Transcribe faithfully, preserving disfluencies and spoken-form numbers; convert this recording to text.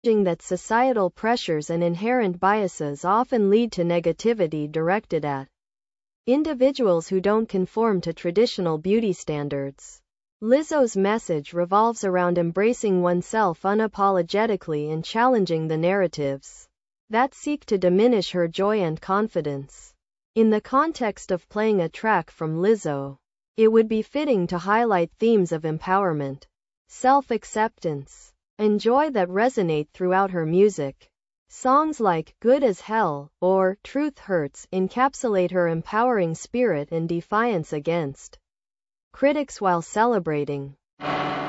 that societal pressures and inherent biases often lead to negativity directed at individuals who don't conform to traditional beauty standards. Lizzo's message revolves around embracing oneself unapologetically and challenging the narratives that seek to diminish her joy and confidence. In the context of playing a track from Lizzo, it would be fitting to highlight themes of empowerment, self-acceptance, and joy that resonate throughout her music. Songs like Good as Hell or Truth Hurts encapsulate her empowering spirit and defiance against critics while celebrating